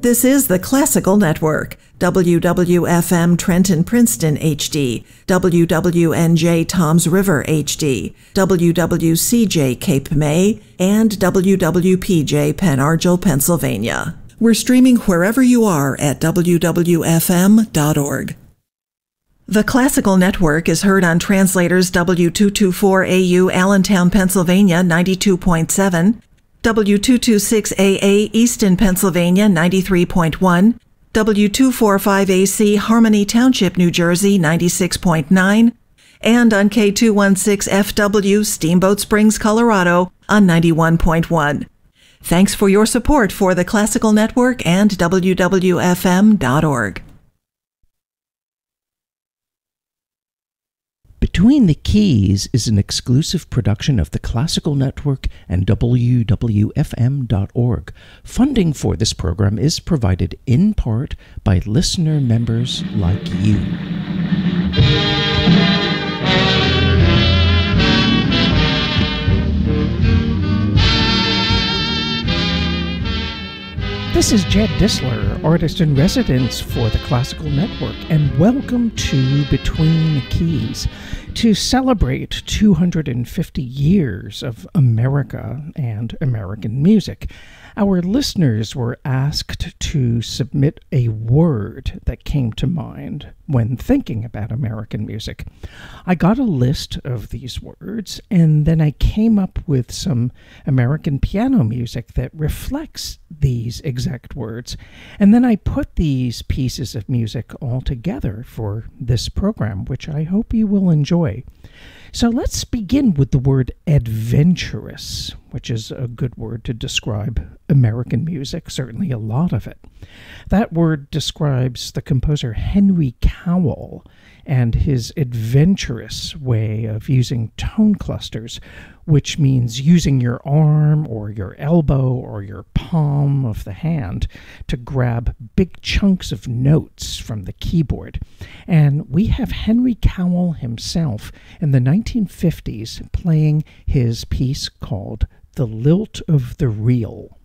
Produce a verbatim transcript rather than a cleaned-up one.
This is the Classical Network, W W F M Trenton Princeton H D, W W N J Toms River H D, W W C J Cape May, and W W P J Pen Argyl, Pennsylvania. We're streaming wherever you are at W W F M dot org. The Classical Network is heard on Translators W two twenty-four A U Allentown, Pennsylvania ninety-two point seven, W two twenty-six A A Easton, Pennsylvania ninety-three point one, W two forty-five A C Harmony Township, New Jersey ninety-six point nine, and on K two sixteen F W Steamboat Springs, Colorado on ninety-one point one. Thanks for your support for the Classical Network and W W F M dot org. Between the Keys is an exclusive production of the Classical Network and W W F M dot org. Funding for this program is provided in part by listener members like you. This is Jed Disler, artist in residence for the Classical Network, and welcome to Between the Keys. To celebrate two hundred fifty years of America and American music, our listeners were asked to submit a word that came to mind when thinking about American music. I got a list of these words, and then I came up with some American piano music that reflects these exact words, and then I put these pieces of music all together for this program, which I hope you will enjoy. So let's begin with the word adventurous, which is a good word to describe American music, certainly a lot of it. That word describes the composer Henry Cowell and his adventurous way of using tone clusters, which means using your arm or your elbow or your palm of the hand to grab big chunks of notes from the keyboard. And we have Henry Cowell himself in the nineteen fifties playing his piece called The Lilt of the Reel.